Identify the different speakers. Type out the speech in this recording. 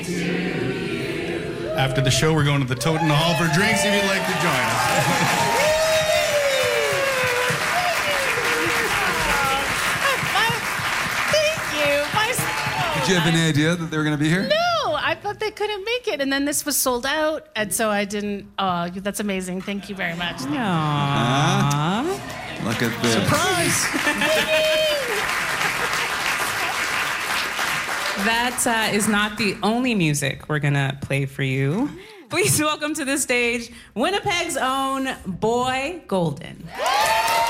Speaker 1: After the show, we're going to the Toten Hall for drinks if you'd like to join us.
Speaker 2: Did you have any idea that they were going to be here?
Speaker 3: No, I thought they couldn't make it, and then this was sold out, and so I didn't. Oh, that's amazing. Thank you very much.
Speaker 2: Look at this.
Speaker 1: Surprise!
Speaker 4: That is not the only music we're going to play for you. Please welcome to the stage Winnipeg's own Boy Golden.